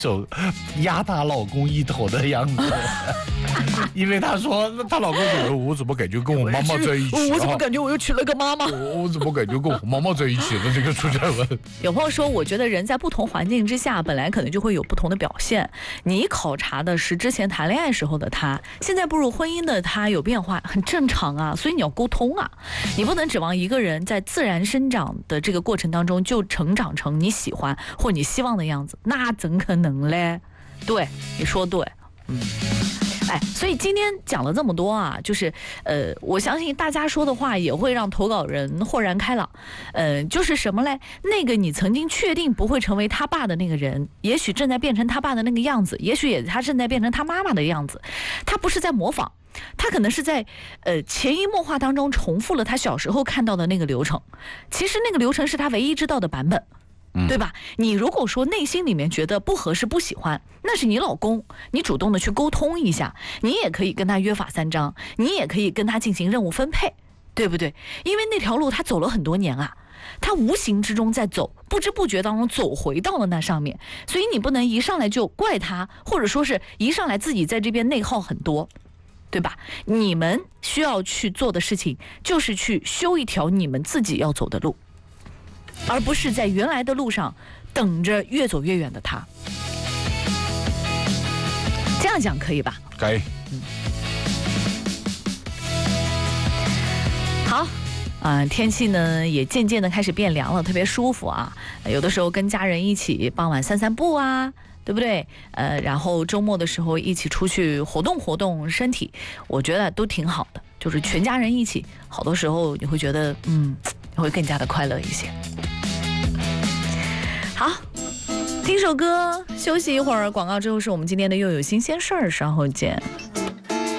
就压她老公一头的样子，因为她说她老公觉得我怎么感觉跟我妈妈在一起， 我怎么感觉我又娶了个妈妈？ 我怎么感觉跟我妈妈在一起了？这个出现问。 有朋友说，我觉得人在不同环境之下，本来可能就会有不同的表现。你考察的是之前谈恋爱时候的他，现在步入婚姻的他有变化，很正常啊。所以你要沟通啊，你不能指望一个人在自然生长的这个过程当中就成长成你喜欢或你希望的样子，那怎可能嘞？对，你说对，所以今天讲了这么多啊，就是我相信大家说的话也会让投稿人豁然开朗。就是什么嘞？那个你曾经确定不会成为他爸的那个人，也许正在变成他爸的那个样子，也许他正在变成他妈妈的样子。他不是在模仿，他可能是在潜移默化当中重复了他小时候看到的那个流程。其实那个流程是他唯一知道的版本。对吧？你如果说内心里面觉得不合适、不喜欢，那是你老公，你主动的去沟通一下，你也可以跟他约法三章，你也可以跟他进行任务分配，对不对？因为那条路他走了很多年啊，他无形之中在走，不知不觉当中走回到了那上面，所以你不能一上来就怪他，或者说是一上来自己在这边内耗很多。对吧？你们需要去做的事情就是去修一条你们自己要走的路，而不是在原来的路上等着越走越远的他。这样讲可以吧？ 可以。 好。天气呢也渐渐的开始变凉了，特别舒服啊。有的时候跟家人一起傍晚散散步啊，对不对？然后周末的时候一起出去活动活动身体，我觉得都挺好的。就是全家人一起，好多时候你会觉得会更加的快乐一些。好，听首歌休息一会儿，广告之后是我们今天的又有新鲜事儿，稍后见。